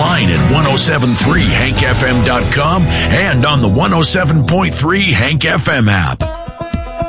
online at 1073hankfm.com and on the 107.3 Hank FM app.